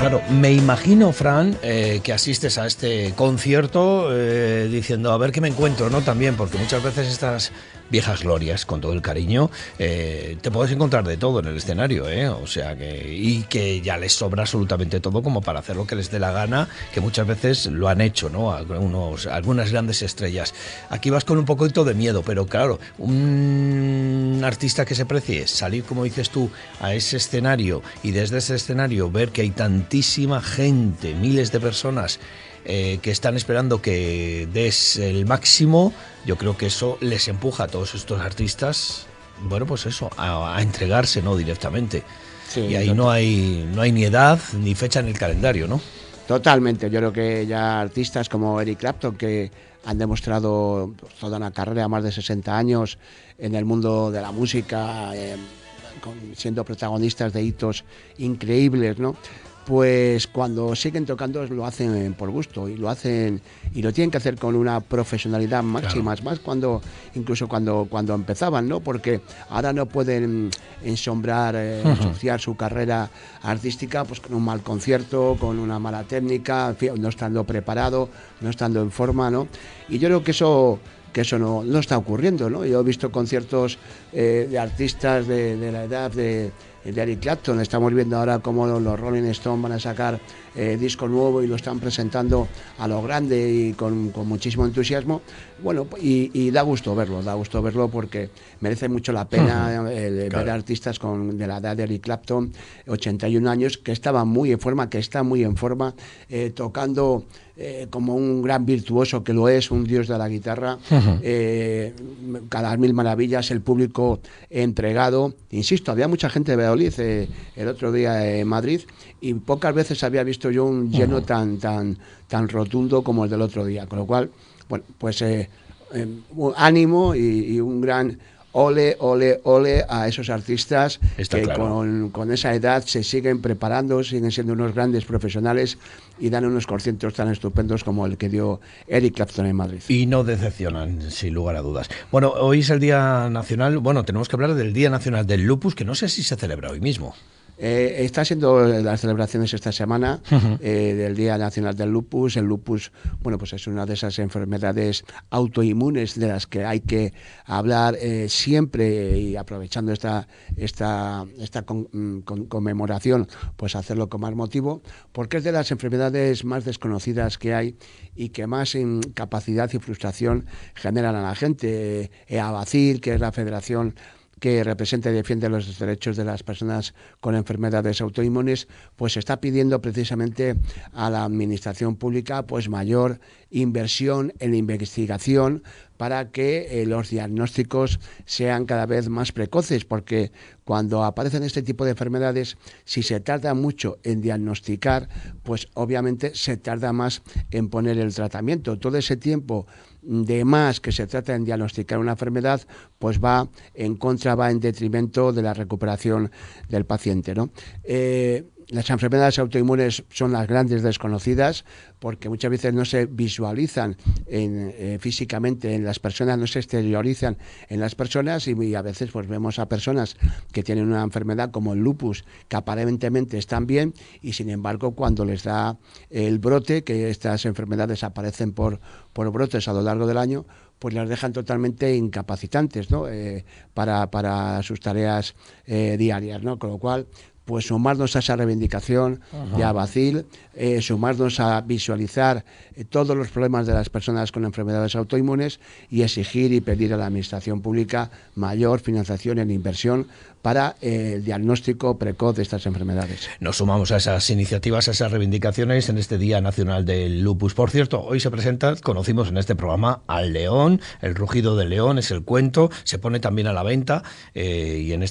Claro, me imagino, Fran, que asistes a este concierto diciendo a ver qué me encuentro, ¿no? También, porque muchas veces estas viejas glorias, con todo el cariño, te puedes encontrar de todo en el escenario, ¿eh? O sea, y que ya les sobra absolutamente todo como para hacer lo que les dé la gana, que muchas veces lo han hecho, ¿no? Algunas grandes estrellas. Aquí vas con un poquito de miedo, pero claro, un artista que se precie salir, como dices tú, a ese escenario y desde ese escenario ver que hay tantísima gente, miles de personas que están esperando que des el máximo, yo creo que eso les empuja a todos estos artistas, bueno, pues eso, a entregarse, ¿no? Directamente. Sí, y ahí no hay ni edad ni fecha en el calendario, ¿no? Totalmente, yo creo que ya artistas como Eric Clapton, que han demostrado toda una carrera de más de 60 años en el mundo de la música, siendo protagonistas de hitos increíbles, ¿no? Pues cuando siguen tocando lo hacen por gusto y lo tienen que hacer con una profesionalidad máxima, claro. Más incluso cuando empezaban, ¿no? Porque ahora no pueden ensombrar, ensuciar su carrera artística pues con un mal concierto, con una mala técnica, no estando preparado, no estando en forma, ¿no? Y yo creo que eso no está ocurriendo, ¿no? Yo he visto conciertos de artistas de la edad de Eric Clapton. Estamos viendo ahora cómo los Rolling Stones van a sacar disco nuevo y lo están presentando a lo grande y con muchísimo entusiasmo. Bueno, y da gusto verlo porque merece mucho la pena ver artistas de la edad de Eric Clapton, 81 años, que estaba muy en forma, que está muy en forma, tocando como un gran virtuoso que lo es, un dios de la guitarra, cada mil maravillas, el público entregado. Insisto, había mucha gente de Valladolid el otro día en Madrid y pocas veces había visto yo un lleno tan rotundo como el del otro día, con lo cual, bueno, pues ánimo y un gran ole a esos artistas. Está que claro. con esa edad se siguen preparando, siguen siendo unos grandes profesionales y dan unos conciertos tan estupendos como el que dio Eric Clapton en Madrid. Y no decepcionan, sin lugar a dudas. Bueno, hoy es el Día Nacional, tenemos que hablar del Día Nacional del Lupus, que no sé si se celebra hoy mismo. Está siendo las celebraciones esta semana del Día Nacional del Lupus. El lupus, bueno, pues es una de esas enfermedades autoinmunes de las que hay que hablar siempre, y aprovechando esta conmemoración, pues hacerlo con más motivo, porque es de las enfermedades más desconocidas que hay y que más incapacidad y frustración generan a la gente. EABACIL, que es la federación que representa y defiende los derechos de las personas con enfermedades autoinmunes, pues está pidiendo precisamente a la administración pública pues mayor inversión en investigación para que los diagnósticos sean cada vez más precoces, porque cuando aparecen este tipo de enfermedades, si se tarda mucho en diagnosticar, pues obviamente se tarda más en poner el tratamiento. Todo ese tiempo de más que se trata en diagnosticar una enfermedad, pues va en detrimento de la recuperación del paciente, ¿no? Las enfermedades autoinmunes son las grandes desconocidas porque muchas veces no se visualizan físicamente en las personas, no se exteriorizan en las personas y a veces pues vemos a personas que tienen una enfermedad como el lupus que aparentemente están bien y sin embargo cuando les da el brote, que estas enfermedades aparecen por brotes a lo largo del año, pues las dejan totalmente incapacitantes, ¿no? Para sus tareas diarias, ¿no? Con lo cual, pues sumarnos a esa reivindicación de EABACIL, sumarnos a visualizar todos los problemas de las personas con enfermedades autoinmunes y exigir y pedir a la administración pública mayor financiación en inversión para el diagnóstico precoz de estas enfermedades. Nos sumamos a esas iniciativas, a esas reivindicaciones en este Día Nacional del Lupus. Por cierto, hoy se presenta, conocimos en este programa, al león, el rugido del león, es el cuento, se pone también a la venta y en